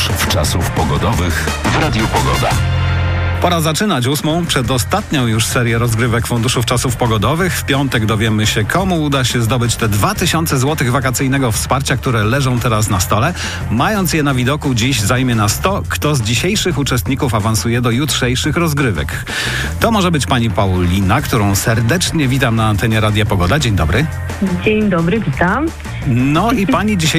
Funduszów Czasów Pogodowych w Radiu Pogoda. Pora zaczynać 8., przedostatnią już serię rozgrywek Funduszów Czasów Pogodowych. W piątek dowiemy się, komu uda się zdobyć te 2000 zł wakacyjnego wsparcia, które leżą teraz na stole. Mając je na widoku, dziś zajmie nas to, kto z dzisiejszych uczestników awansuje do jutrzejszych rozgrywek. To może być pani Paulina, którą serdecznie witam na antenie Radia Pogoda. Dzień dobry. Dzień dobry, witam. No i pani dzisiaj